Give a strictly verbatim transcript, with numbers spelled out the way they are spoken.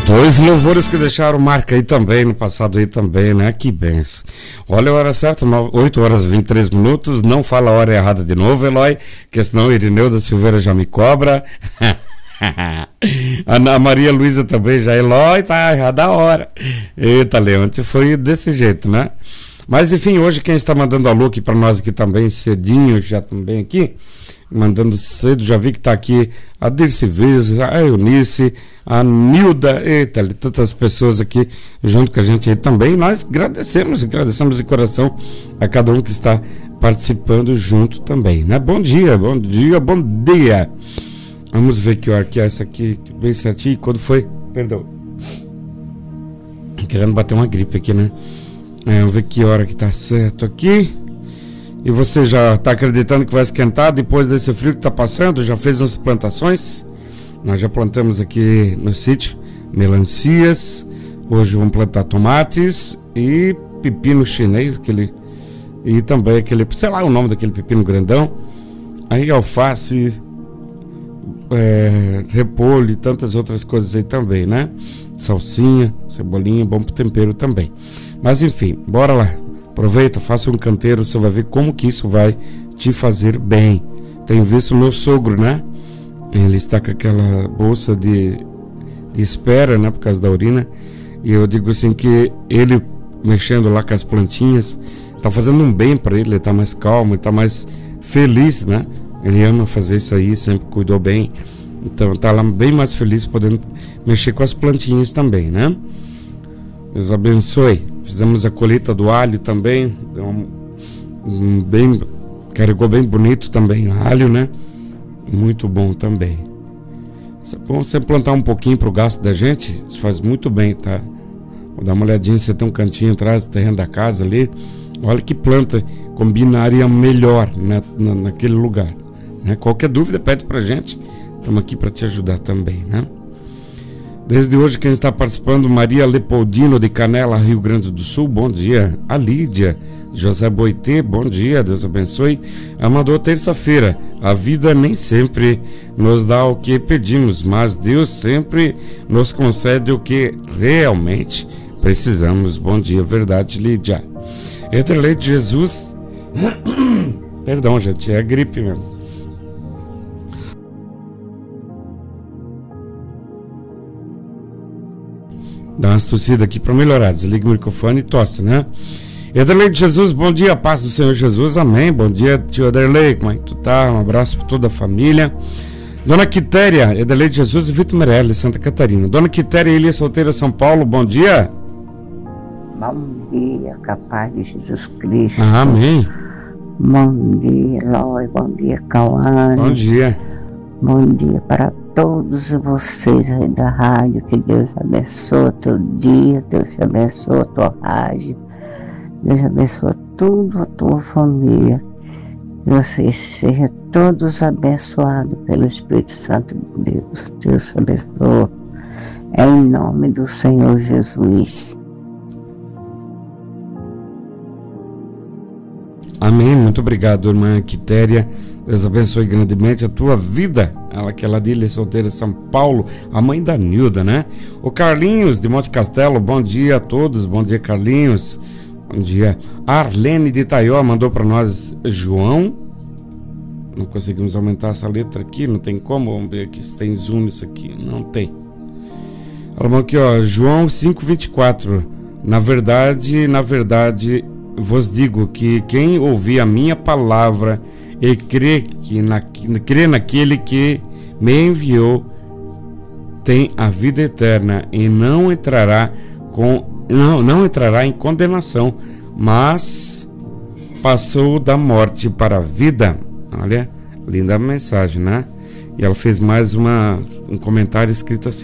Dois louvores que deixaram marca aí também, no passado aí também, né? Que benção. Olha a hora certa, oito horas e vinte e três minutos. Não fala a hora errada de novo, Eloy, que senão o Irineu da Silveira já me cobra. A Maria Luísa também já, Eloy, tá errada a hora. Eita, Leonte, foi desse jeito, né? Mas enfim, hoje quem está mandando alô aqui para nós aqui também, cedinho, já também aqui, mandando cedo, já vi que está aqui a Dirce Viz, a Eunice, a Nilda, eita, tantas pessoas aqui junto com a gente aí também. Nós agradecemos, agradecemos de coração a cada um que está participando junto também, né? Bom dia, bom dia, bom dia. Vamos ver que hora que é essa aqui, bem certinho, quando foi, perdão, querendo bater uma gripe aqui, né? É, vamos ver que hora que tá certo aqui. E você já está acreditando que vai esquentar depois desse frio que está passando? Já fez as plantações? Nós já plantamos aqui no sítio melancias. Hoje vamos plantar tomates e pepino chinês, aquele, e também aquele, sei lá o nome daquele pepino grandão. Aí alface, é, repolho e tantas outras coisas aí também, né? Salsinha, cebolinha, bom pro tempero também. Mas enfim, bora lá. Aproveita, faça um canteiro, você vai ver como que isso vai te fazer bem. Tenho visto o meu sogro, né? Ele está com aquela bolsa de, de espera, né? Por causa da urina. E eu digo assim que ele, mexendo lá com as plantinhas, tá fazendo um bem para ele, ele tá mais calmo, ele tá mais feliz, né? Ele ama fazer isso aí, sempre cuidou bem. Então tá lá bem mais feliz podendo mexer com as plantinhas também, né? Deus abençoe. Fizemos a colheita do alho também, um, um bem, carregou bem bonito também o alho, né? Muito bom também. É bom você plantar um pouquinho pro gasto da gente, isso faz muito bem, tá? Vou dar uma olhadinha, você tem um cantinho atrás do terreno da casa ali, olha que planta combinaria melhor na, na, naquele lugar, né? Qualquer dúvida pede pra gente, estamos aqui para te ajudar também, né? Desde hoje quem está participando, Maria Leopoldino de Canela, Rio Grande do Sul, bom dia. A Lídia, José Boitê, bom dia, Deus abençoe. Ela mandou terça-feira, a vida nem sempre nos dá o que pedimos, mas Deus sempre nos concede o que realmente precisamos. Bom dia, verdade, Lídia. Ederlei de Jesus, perdão gente, é gripe mesmo. Dá uma tossida aqui para melhorar. Desliga o microfone e tosse, né? Ederlei de Jesus, bom dia, paz do Senhor Jesus, amém. Bom dia, tio Ederlei, como é que tu tá? Um abraço para toda a família. Dona Quitéria, Ederlei de Jesus e Vitor Meirelles, Santa Catarina. Dona Quitéria, Ilha Solteira, São Paulo, bom dia. Bom dia, capaz de Jesus Cristo. Ah, amém. Bom dia, Eloy, bom dia, Cauane. Bom dia. Bom dia para todos vocês aí da rádio, que Deus abençoe o teu dia, Deus abençoe a tua rádio, Deus abençoe tudo a tua família, que vocês sejam todos abençoados pelo Espírito Santo de Deus. Deus abençoe, em nome do Senhor Jesus. Amém, muito obrigado, irmã Quitéria. Deus abençoe grandemente a tua vida. Ela que é lá de Ilha Solteira, São Paulo, a mãe da Nilda, né? O Carlinhos de Monte Castelo, bom dia a todos. Bom dia, Carlinhos. Bom dia. A Arlene de Itaió mandou para nós João. Não conseguimos aumentar essa letra aqui, não tem como. Vamos ver aqui se tem zoom nisso aqui. Não tem. Ela mandou aqui, ó, João cinco, vinte e quatro. Na verdade, na verdade, vos digo que quem ouvir a minha palavra e crê, que na, crê naquele que me enviou tem a vida eterna e não entrará com não, não entrará em condenação, mas passou da morte para a vida. Olha, linda mensagem, né? E ela fez mais uma, um comentário escrito assim: